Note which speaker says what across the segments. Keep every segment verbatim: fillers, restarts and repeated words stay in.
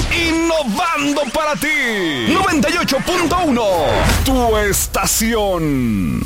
Speaker 1: innovando para ti. noventa y ocho punto uno, tu estación.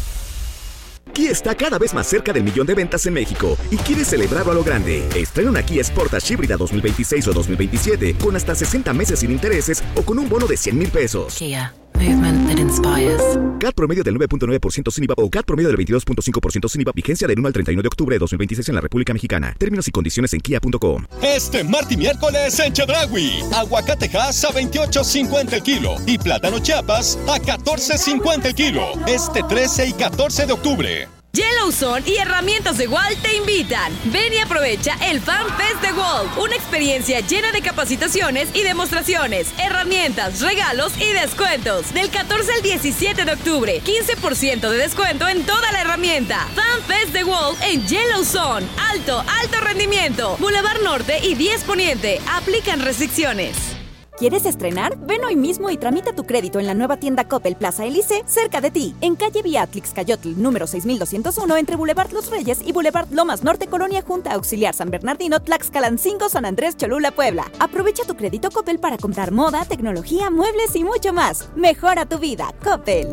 Speaker 2: Kia está cada vez más cerca del millón de ventas en México y quiere celebrarlo a lo grande. Estrena una Kia Sportage híbrida dos mil veintiséis o dos mil veintisiete con hasta sesenta meses sin intereses o con un bono de cien mil pesos.
Speaker 3: Kia, movement that inspires.
Speaker 2: C A T promedio del nueve punto nueve por ciento sin I V A o C A T promedio del veintidós punto cinco por ciento sin I V A. Vigencia del uno al treinta y uno de octubre de dos mil veintiséis en la República Mexicana. Términos y condiciones en kia punto com.
Speaker 4: Este martes y miércoles en Chedraui, aguacatejas a veintiocho cincuenta el kilo y plátano Chiapas a catorce cincuenta el kilo. Este trece y catorce de octubre.
Speaker 5: Yellowstone y Herramientas de Walt te invitan. Ven y aprovecha el Fan Fest de Walt, una experiencia llena de capacitaciones y demostraciones, herramientas, regalos y descuentos. Del catorce al diecisiete de octubre, quince por ciento de descuento en toda la herramienta. Fan Fest de Walt en Yellowstone. Alto, alto rendimiento. Boulevard Norte y diez Poniente. Aplican restricciones.
Speaker 6: ¿Quieres estrenar? Ven hoy mismo y tramita tu crédito en la nueva tienda Coppel Plaza Elise, cerca de ti, en calle Beatrix Cayotl, número seis mil doscientos uno, entre Boulevard Los Reyes y Boulevard Lomas Norte, Colonia Junta Auxiliar San Bernardino, Tlaxcalancingo, San Andrés, Cholula, Puebla. Aprovecha tu crédito Coppel para comprar moda, tecnología, muebles y mucho más. Mejora tu vida, Coppel.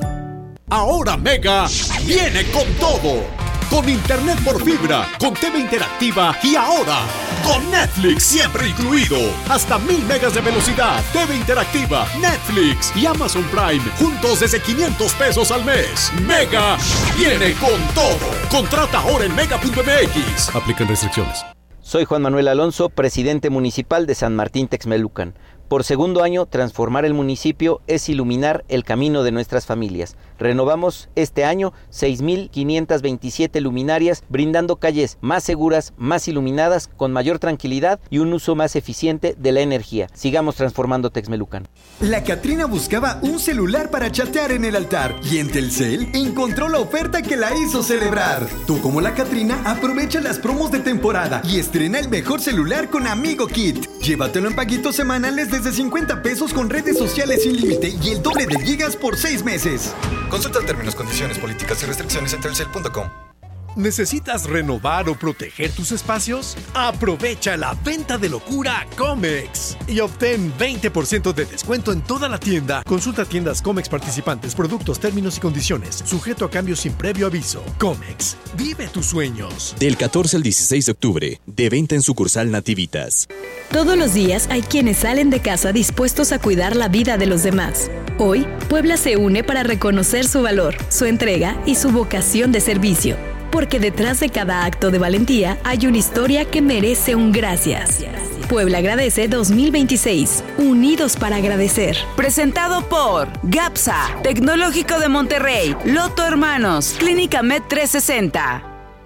Speaker 7: Ahora Mega viene con todo. Con internet por fibra, con T V interactiva y ahora con Netflix siempre incluido. Hasta mil megas de velocidad, T V interactiva, Netflix y Amazon Prime juntos desde quinientos pesos al mes. Mega viene con todo. Contrata ahora en mega punto m x. Aplican restricciones.
Speaker 8: Soy Juan Manuel Alonso, presidente municipal de San Martín Texmelucan. Por segundo año, transformar el municipio es iluminar el camino de nuestras familias. Renovamos este año seis mil quinientas veintisiete luminarias, brindando calles más seguras, más iluminadas, con mayor tranquilidad y un uso más eficiente de la energía. Sigamos transformando Texmelucan.
Speaker 9: La Catrina buscaba un celular para chatear en el altar y en Telcel encontró la oferta que la hizo celebrar. Tú, como la Catrina, aprovecha las promos de temporada y estrena el mejor celular con Amigo Kit. Llévatelo en paguitos semanales desde cincuenta pesos con redes sociales sin límite y el doble de gigas por seis meses.
Speaker 10: Consulta términos, condiciones, políticas y restricciones en telcel punto com.
Speaker 11: ¿Necesitas renovar o proteger tus espacios? Aprovecha la venta de locura Comex y obtén veinte por ciento de descuento en toda la tienda. Consulta tiendas Comex participantes, productos, términos y condiciones. Sujeto a cambios sin previo aviso. Comex, vive tus sueños.
Speaker 12: Del catorce al dieciséis de octubre, de venta en sucursal Nativitas.
Speaker 5: Todos los días hay quienes salen de casa dispuestos a cuidar la vida de los demás. Hoy, Puebla se une para reconocer su valor, su entrega y su vocación de servicio. Porque detrás de cada acto de valentía hay una historia que merece un gracias. Puebla agradece dos mil veintiséis. Unidos para agradecer.
Speaker 13: Presentado por GAPSA, Tecnológico de Monterrey, Loto Hermanos, Clínica Med trescientos sesenta.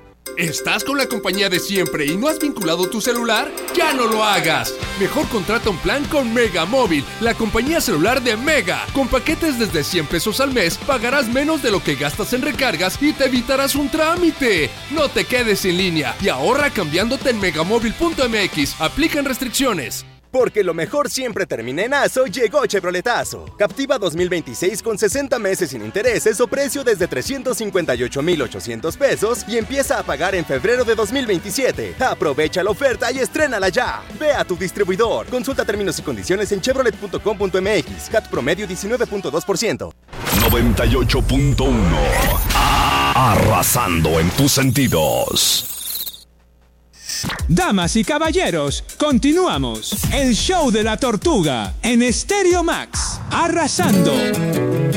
Speaker 14: ¿Estás con la compañía de siempre y no has vinculado tu celular? ¡Ya no lo hagas! Mejor contrata un plan con Mega Móvil, la compañía celular de Mega. Con paquetes desde cien pesos al mes, pagarás menos de lo que gastas en recargas y te evitarás un trámite. No te quedes en línea y ahorra cambiándote en megamóvil punto m x. Aplican restricciones.
Speaker 15: Porque lo mejor siempre termina en Aso, llegó Chevroletazo. Captiva dos mil veintiséis con sesenta meses sin intereses o precio desde trescientos cincuenta y ocho mil ochocientos pesos y empieza a pagar en febrero de dos mil veintisiete. Aprovecha la oferta y estrénala ya. Ve a tu distribuidor. Consulta términos y condiciones en chevrolet punto com punto m x. C A T promedio diecinueve punto dos por ciento.
Speaker 1: noventa y ocho punto uno. Arrasando en tus sentidos.
Speaker 16: Damas y caballeros, continuamos. El show de la tortuga en Stereo Max. Arrasando.